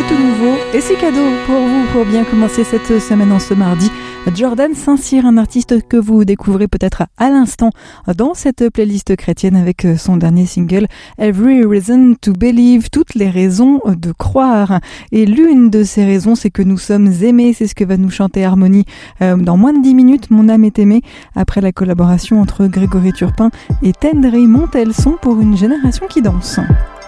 c'est tout nouveau et c'est cadeau pour vous pour bien commencer cette semaine en ce mardi. Jordan Saint-Cyr, un artiste que vous découvrez peut-être à l'instant dans cette playlist chrétienne avec son dernier single Every Reason to Believe, toutes les raisons de croire. Et l'une de ces raisons, c'est que nous sommes aimés, c'est ce que va nous chanter Harmonie dans moins de 10 minutes, Mon âme est aimée, après la collaboration entre Grégory Turpin et Tendry Montelson pour Une génération qui danse.